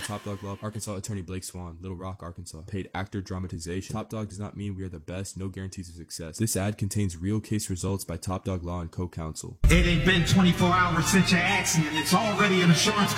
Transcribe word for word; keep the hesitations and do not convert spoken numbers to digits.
Top Dog Law, Arkansas attorney Blake Swan, Little Rock, Arkansas. Paid actor dramatization. Top Dog does not mean we are the best, no guarantees of success. This ad contains real case results by Top Dog Law and co-counsel. It ain't been twenty-four hours since your accident. It's already an insurance